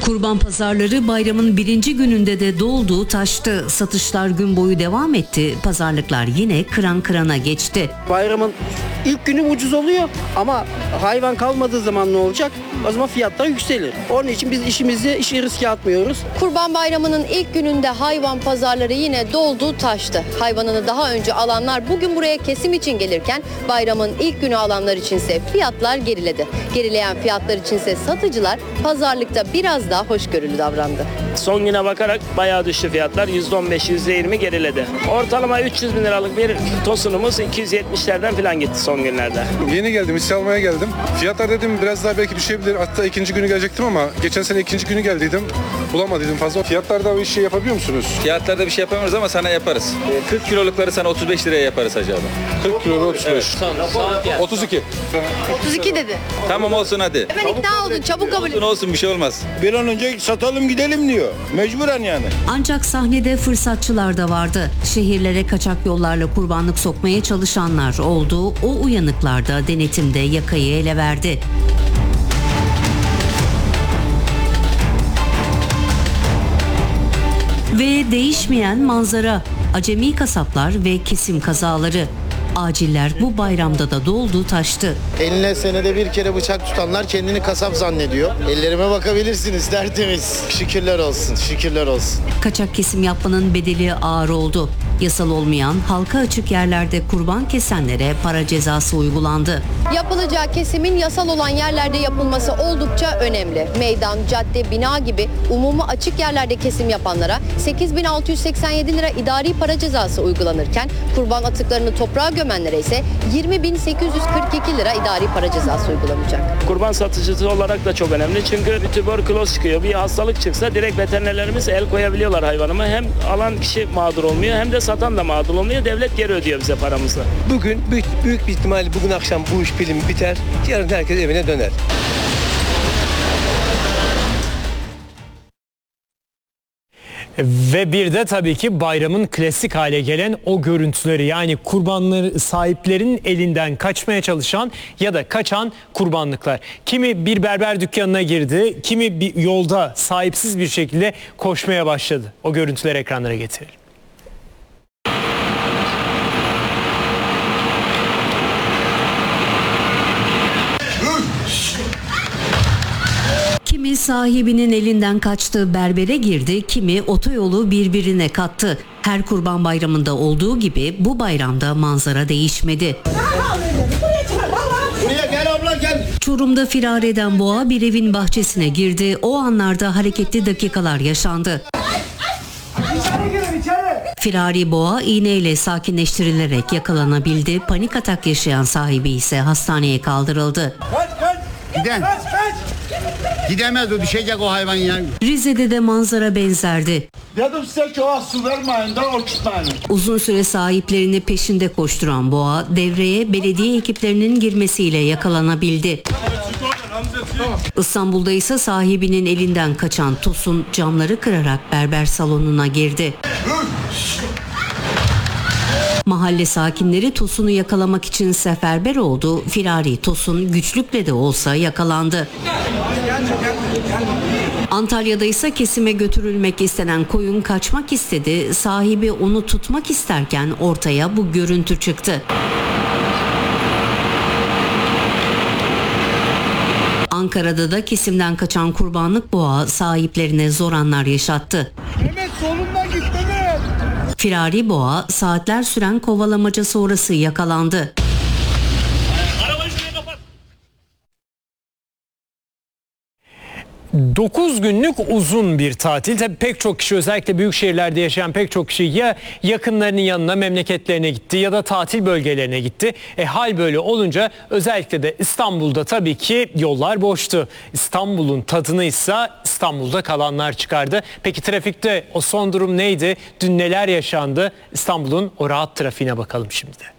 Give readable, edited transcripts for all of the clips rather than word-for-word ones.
Kurban pazarları bayramın birinci gününde de doldu, taştı. Satışlar gün boyu devam etti. Pazarlıklar yine kıran kırana geçti. Bayramın ilk günü ucuz oluyor ama hayvan kalmadığı zaman ne olacak? O zaman fiyatlar yükselir. Onun için biz işi riske atmıyoruz. Kurban Bayramı'nın ilk gününde hayvan pazarları yine doldu, taştı. Hayvanını daha önce alanlar bugün buraya kesim için gelirken bayramın ilk günü alanlar içinse fiyatlar geriledi. Gerileyen fiyatlar içinse satıcılar pazarlıkta biraz daha hoşgörülü davrandı. Son güne bakarak bayağı düştü fiyatlar. %15-%20 geriledi. Ortalama 300 bin liralık bir tosunumuz 270'lerden falan gitti son günlerde. Yeni geldim, hisse almaya geldim. Fiyatlar dedim biraz daha belki düşebilir. Hatta ikinci günü gelecektim ama geçen sene ikinci günü geldiydim. Bulamadıydım fazla. Fiyatlarda o işi yapabiliyor musunuz? Fiyatlarda bir şey yapamıyoruz ama sana yaparız. 40 kilolukları sana 35 liraya yaparız Hacı abi. 40 kilo 35. Evet. 32. 32 dedi. Tamam olsun hadi. Hemen ikna oldun, çabuk kabul et. Olsun bir şey olmaz. Bir an önce satalım gidelim diyor. Mecburen yani. Ancak sahnede fırsatçılar da vardı. Şehirlere kaçak yollarla kurbanlık sokmaya çalışanlar oldu. O uyanıklar da denetimde yakayı ele verdi. Ve değişmeyen manzara, acemi kasaplar ve kesim kazaları. Aciller bu bayramda da doldu, taştı. Eline senede bir kere bıçak tutanlar kendini kasap zannediyor. Ellerime bakabilirsiniz, tertemiz. Şükürler olsun, şükürler olsun. Kaçak kesim yapmanın bedeli ağır oldu. Yasal olmayan, halka açık yerlerde kurban kesenlere para cezası uygulandı. Yapılacağı kesimin yasal olan yerlerde yapılması oldukça önemli. Meydan, cadde, bina gibi umumi açık yerlerde kesim yapanlara 8.687 lira idari para cezası uygulanırken kurban atıklarını toprağa gömenlere ise 20.842 lira idari para cezası uygulanacak. Kurban satıcısı olarak da çok önemli çünkü bir tüberküloz çıkıyor, bir hastalık çıksa direkt veterinerlerimiz el koyabiliyorlar hayvanıma. Hem alan kişi mağdur olmuyor hem de satan da mağdur olmuyor. Devlet geri ödüyor bize paramızı. Bugün büyük bir ihtimalle bugün akşam bu iş film biter. Yarın herkes evine döner. Ve bir de tabii ki bayramın klasik hale gelen o görüntüleri, yani kurbanları sahiplerin elinden kaçmaya çalışan ya da kaçan kurbanlıklar. Kimi bir berber dükkanına girdi, kimi bir yolda sahipsiz bir şekilde koşmaya başladı. O görüntüleri ekranlara getirelim. Kimi sahibinin elinden kaçtı, berbere girdi, kimi otoyolu birbirine kattı. Her kurban bayramında olduğu gibi bu bayramda manzara değişmedi. Çorum'da firar eden boğa bir evin bahçesine girdi. O anlarda hareketli dakikalar yaşandı. Firari boğa iğneyle sakinleştirilerek yakalanabildi. Panik atak yaşayan sahibi ise hastaneye kaldırıldı. Gidemez, o düşecek o hayvan yani. Rize'de de manzara benzerdi. Dedim size ki o su vermeyin de okutmayın. Uzun süre sahiplerini peşinde koşturan boğa devreye belediye ekiplerinin girmesiyle yakalanabildi. İstanbul'da ise sahibinin elinden kaçan Tosun camları kırarak berber salonuna girdi. Mahalle sakinleri Tosun'u yakalamak için seferber oldu. Firari Tosun güçlükle de olsa yakalandı. Antalya'da ise kesime götürülmek istenen koyun kaçmak istedi. Sahibi onu tutmak isterken ortaya bu görüntü çıktı. Ankara'da da kesimden kaçan kurbanlık boğa sahiplerine zor anlar yaşattı. Mehmet solundan git Mehmet. Firari boğa saatler süren kovalamaca sonrası yakalandı. 9 günlük uzun bir tatil. Tabii pek çok kişi, özellikle büyük şehirlerde yaşayan pek çok kişi ya yakınlarının yanına, memleketlerine gitti ya da tatil bölgelerine gitti. Hal böyle olunca özellikle de İstanbul'da tabii ki yollar boştu. İstanbul'un tadını ise İstanbul'da kalanlar çıkardı. Peki trafikte o son durum neydi? Dün neler yaşandı? İstanbul'un o rahat trafiğine bakalım şimdi de.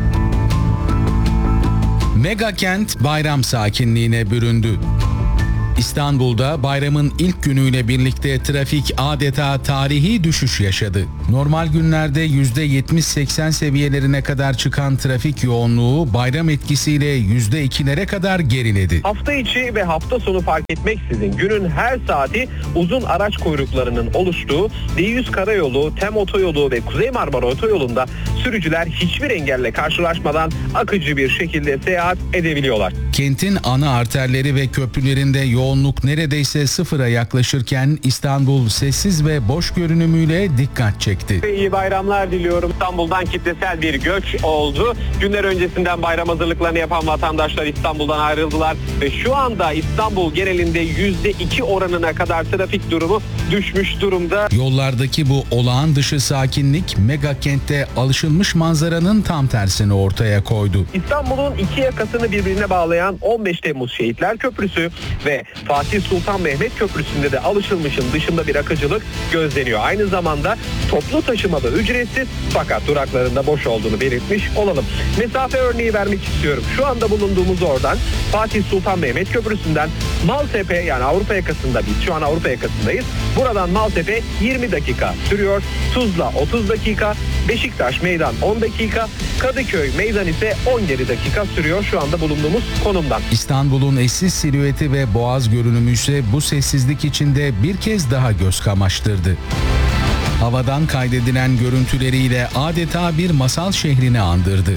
Mega kent bayram sakinliğine büründü. İstanbul'da bayramın ilk günüyle birlikte trafik adeta tarihi düşüş yaşadı. Normal günlerde %70-80 seviyelerine kadar çıkan trafik yoğunluğu bayram etkisiyle %2'lere kadar geriledi. Hafta içi ve hafta sonu fark etmeksizin günün her saati uzun araç kuyruklarının oluştuğu D100 Karayolu, TEM Otoyolu ve Kuzey Marmara Otoyolu'nda sürücüler hiçbir engelle karşılaşmadan akıcı bir şekilde seyahat edebiliyorlar. Kentin ana arterleri ve köprülerinde yoğunluk neredeyse sıfıra yaklaşırken İstanbul sessiz ve boş görünümüyle dikkat çekti. İyi bayramlar diliyorum. İstanbul'dan kitlesel bir göç oldu. Günler öncesinden bayram hazırlıklarını yapan vatandaşlar İstanbul'dan ayrıldılar ve şu anda İstanbul genelinde %2 oranına kadar trafik durumu düşmüş durumda. Yollardaki bu olağan dışı sakinlik mega kentte alışılmış manzaranın tam tersini ortaya koydu. İstanbul'un iki yakasını birbirine bağlayan 15 Temmuz Şehitler Köprüsü ve Fatih Sultan Mehmet Köprüsü'nde de alışılmışın dışında bir akıcılık gözleniyor. Aynı zamanda toplu taşımada ücretsiz fakat duraklarında boş olduğunu belirtmiş olalım. Mesafe örneği vermek istiyorum. Şu anda bulunduğumuz oradan Fatih Sultan Mehmet Köprüsü'nden Maltepe, yani Avrupa yakasında, biz şu an Avrupa yakasındayız. Buradan Maltepe 20 dakika sürüyor. Tuzla 30 dakika, Beşiktaş Meydan 10 dakika, Kadıköy Meydan ise 17 dakika sürüyor şu anda bulunduğumuz konumdan. İstanbul'un eşsiz silüeti ve boğaz görünümü ise bu sessizlik içinde bir kez daha göz kamaştırdı. Havadan kaydedilen görüntüleriyle adeta bir masal şehrini andırdı.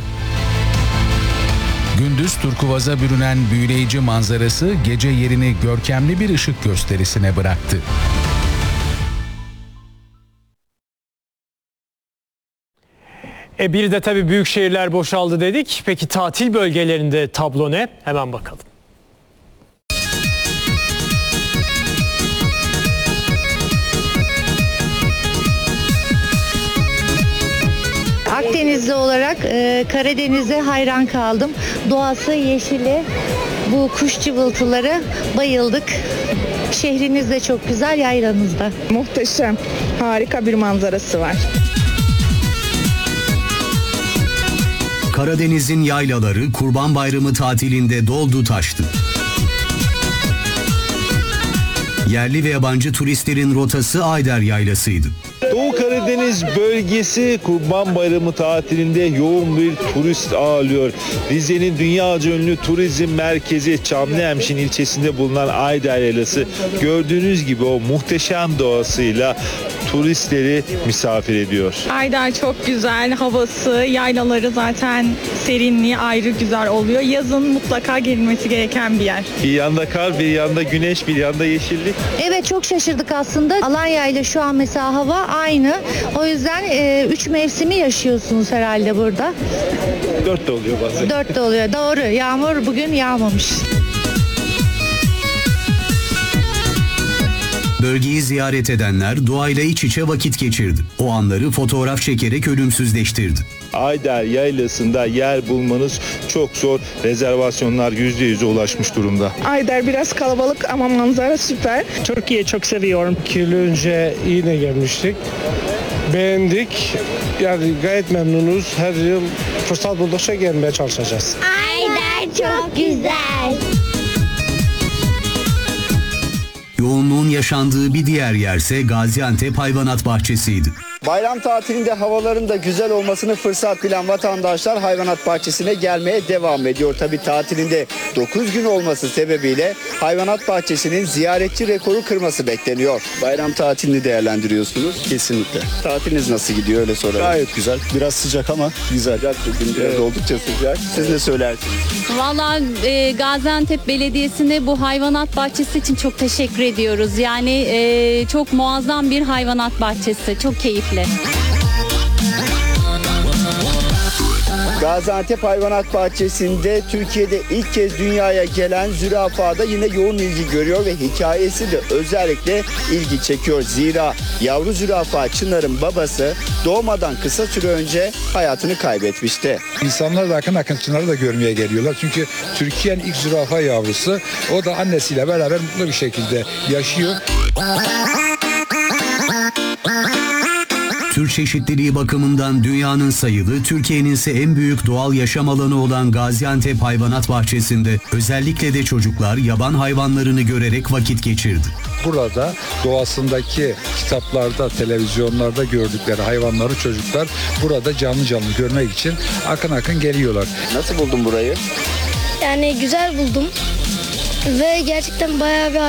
Gündüz turkuvaza bürünen büyüleyici manzarası gece yerini görkemli bir ışık gösterisine bıraktı. Bir de tabii büyük şehirler boşaldı dedik. Peki tatil bölgelerinde tablo ne? Hemen bakalım. Akdenizli olarak Karadeniz'e hayran kaldım. Doğası, yeşili, bu kuş cıvıltıları, bayıldık. Şehriniz de çok güzel, yaylanızda. Muhteşem, harika bir manzarası var. Karadeniz'in yaylaları Kurban Bayramı tatilinde doldu taştı. Yerli ve yabancı turistlerin rotası Ayder Yaylası'ydı. Doğu Karadeniz bölgesi Kurban Bayramı tatilinde yoğun bir turist ağırlıyor. Rize'nin dünyaca ünlü turizm merkezi Çamlıhemşin ilçesinde bulunan Ayder Yaylası gördüğünüz gibi o muhteşem doğasıyla turistleri misafir ediyor. Ayder çok güzel, havası, yaylaları zaten serinliği ayrı güzel oluyor. Yazın mutlaka gelinmesi gereken bir yer. Bir yanda kar, bir yanda güneş, bir yanda yeşillik. Evet, çok şaşırdık aslında. Alanya ile şu an mesela hava aynı. O yüzden 3 mevsimi yaşıyorsunuz herhalde burada. 4 de oluyor bazen. 4 de oluyor. Doğru. Yağmur bugün yağmamış. Bölgeyi ziyaret edenler doğayla iç içe vakit geçirdi. O anları fotoğraf çekerek ölümsüzleştirdi. Ayder Yaylası'nda yer bulmanız çok zor. Rezervasyonlar %100'e ulaşmış durumda. Ayder biraz kalabalık ama manzara süper. Türkiye'yi çok seviyorum. 2 yıl önce yine gelmiştik. Beğendik. Yani gayet memnunuz. Her yıl fırsat buldukça gelmeye çalışacağız. Ayder çok güzel. Yoğunluğun yaşandığı bir diğer yerse Gaziantep Hayvanat Bahçesi'ydi. Bayram tatilinde havaların da güzel olmasını fırsat bilen vatandaşlar hayvanat bahçesine gelmeye devam ediyor. Tabii tatilinde 9 gün olması sebebiyle hayvanat bahçesinin ziyaretçi rekoru kırması bekleniyor. Bayram tatilini değerlendiriyorsunuz. Kesinlikle. Tatiliniz nasıl gidiyor öyle soralım. Gayet güzel. Biraz sıcak ama güzel. Sıcak bugün biraz oldukça sıcak. Siz ne söylersiniz? Valla Gaziantep Belediyesi'ne bu hayvanat bahçesi için çok teşekkür ediyoruz. Yani çok muazzam bir hayvanat bahçesi. Çok keyifli. Gaziantep Hayvanat Bahçesi'nde Türkiye'de ilk kez dünyaya gelen zürafa da yine yoğun ilgi görüyor ve hikayesi de özellikle ilgi çekiyor. Zira yavru zürafa Çınar'ın babası doğmadan kısa süre önce hayatını kaybetmişti. İnsanlar da akın Çınar'ı da görmeye geliyorlar. Çünkü Türkiye'nin ilk zürafa yavrusu. O da annesiyle beraber mutlu bir şekilde yaşıyor. tür çeşitliliği bakımından dünyanın sayılı, Türkiye'nin ise en büyük doğal yaşam alanı olan Gaziantep Hayvanat Bahçesi'nde özellikle de çocuklar yaban hayvanlarını görerek vakit geçirdi. Burada doğasındaki kitaplarda, televizyonlarda gördükleri hayvanları çocuklar burada canlı canlı görmek için akın akın geliyorlar. Nasıl buldun burayı? Yani güzel buldum ve gerçekten bayağı bir